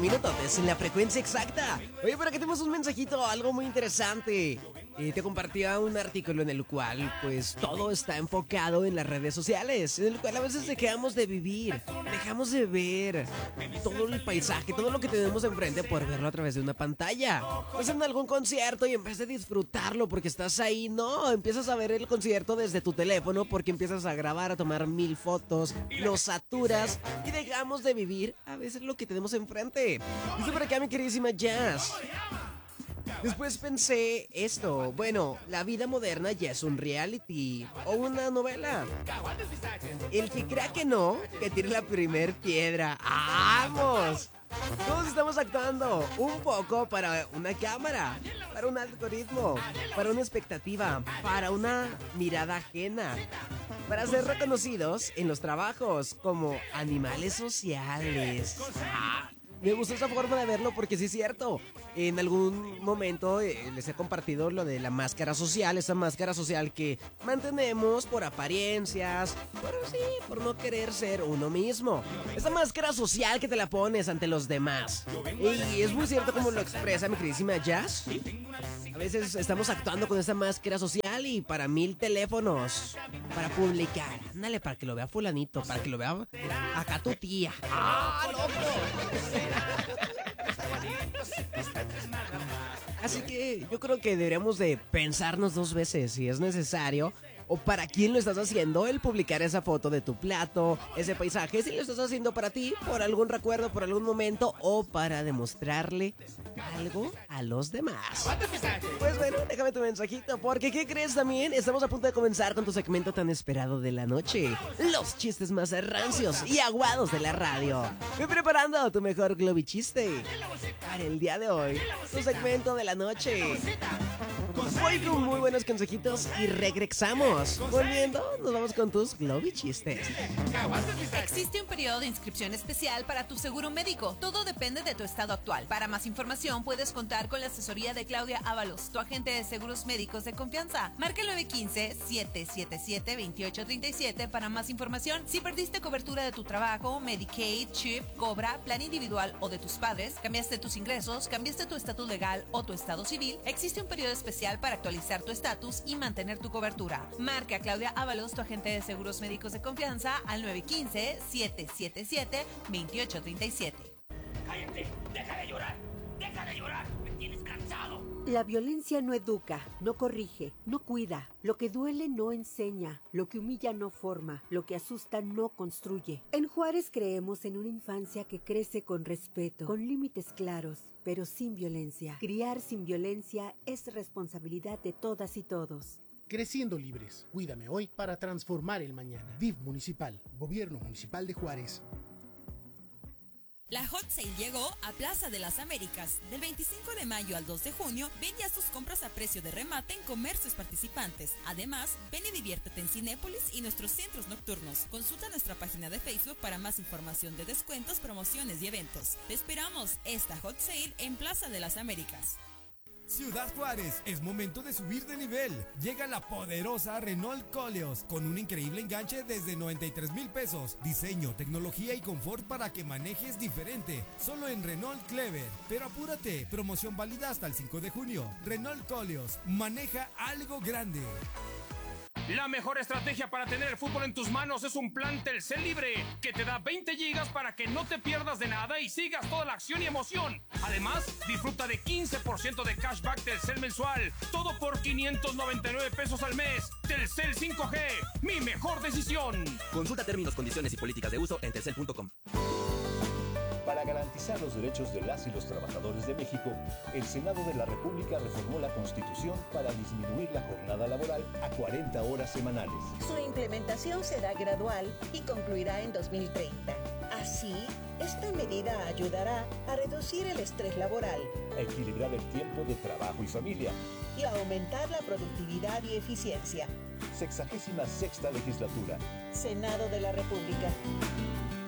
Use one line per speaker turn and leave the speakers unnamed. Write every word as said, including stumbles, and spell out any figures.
Minutos en la frecuencia exacta. Oye, por aquí tenemos un mensajito, algo muy interesante. Eh, te compartía un artículo en el cual, pues, todo está enfocado en las redes sociales, en el cual a veces dejamos de vivir, dejamos de ver todo el paisaje, todo lo que tenemos enfrente por verlo a través de una pantalla. Pues en algún concierto y en vez de disfrutarlo porque estás ahí, no, empiezas a ver el concierto desde tu teléfono porque empiezas a grabar, a tomar mil fotos, lo saturas y dejamos de vivir a veces lo que tenemos enfrente. Dice por acá mi queridísima Jazz. Después pensé esto, bueno, la vida moderna ya es un reality o una novela. El que crea que no, que tire la primer piedra. ¡Vamos! Todos estamos actuando un poco para una cámara, para un algoritmo, para una expectativa, para una mirada ajena, para ser reconocidos en los trabajos como animales sociales. Ah, me gustó esa forma de verlo porque sí es cierto. En algún momento eh, les he compartido lo de la máscara social, esa máscara social que mantenemos por apariencias, por sí, por no querer ser uno mismo. Esa máscara social que te la pones ante los demás. Y es muy cierto como lo expresa mi queridísima Jazz. A veces estamos actuando con esa máscara social y para mil teléfonos, para publicar. Ándale, para que lo vea fulanito, para que lo vea acá tu tía. ¡Ah, loco! Así que yo creo que deberíamos de pensarnos dos veces si es necesario o para quién lo estás haciendo el publicar esa foto de tu plato, ese paisaje, si lo estás haciendo para ti, por algún recuerdo, por algún momento o para demostrarle algo a los demás. Pues bueno, déjame tu mensajito porque ¿qué crees también? Estamos a punto de comenzar con tu segmento tan esperado de la noche, los chistes más rancios y aguados de la radio. Ve preparando tu mejor globichiste para el día de hoy, tu segmento de la noche. Voy con muy buenos consejitos y regresamos. Volviendo, nos vamos con tus globichistes.
Existe un periodo de inscripción especial para tu seguro médico. Todo depende de tu estado actual. Para más información puedes contar con la asesoría de Claudia Ábalos, tu agente de seguros médicos de confianza. Marca el nueve uno cinco, siete siete siete, dos ocho tres siete para más información. Si perdiste cobertura de tu trabajo, Medicaid, CHIP, Cobra, plan individual o de tus padres, cambiaste tus ingresos, cambiaste tu estatus legal o tu estado civil, existe un periodo especial para actualizar tu estatus y mantener tu cobertura. Marca a Claudia Ábalos, tu agente de seguros médicos de confianza, al nueve uno cinco, siete siete siete, dos ocho tres siete.
¡Cállate! ¡Deja de llorar! ¡Deja de llorar! ¡Me tienes cansado!
La violencia no educa, no corrige, no cuida. Lo que duele no enseña, lo que humilla no forma, lo que asusta no construye. En Juárez creemos en una infancia que crece con respeto, con límites claros, pero sin violencia. Criar sin violencia es responsabilidad de todas y todos.
Creciendo libres. Cuídame hoy para transformar el mañana. D I F Municipal. Gobierno Municipal de Juárez.
La Hot Sale llegó a Plaza de las Américas. Del veinticinco de mayo al dos de junio, ven ya tus compras a precio de remate en comercios participantes. Además, ven y diviértete en Cinépolis y nuestros centros nocturnos. Consulta nuestra página de Facebook para más información de descuentos, promociones y eventos. Te esperamos esta Hot Sale en Plaza de las Américas.
Ciudad Juárez, es momento de subir de nivel. Llega la poderosa Renault Koleos con un increíble enganche desde noventa y tres mil pesos. Diseño, tecnología y confort para que manejes diferente. Solo en Renault Clever. Pero apúrate, promoción válida hasta el cinco de junio. Renault Koleos, maneja algo grande.
La mejor estrategia para tener el fútbol en tus manos es un plan Telcel Libre que te da veinte gigas para que no te pierdas de nada y sigas toda la acción y emoción. Además, disfruta de quince por ciento de cashback Telcel mensual, todo por quinientos noventa y nueve pesos al mes. Telcel cinco G, mi mejor decisión.
Consulta términos, condiciones y políticas de uso en telcel punto com.
Para garantizar los derechos de las y los trabajadores de México, el Senado de la República reformó la Constitución para disminuir la jornada laboral a cuarenta horas semanales.
Su implementación será gradual y concluirá en dos mil treinta. Así, esta medida ayudará a reducir el estrés laboral,
a equilibrar el tiempo de trabajo y familia
y a aumentar la productividad y eficiencia.
Sexagésima sexta legislatura.
Senado de la República.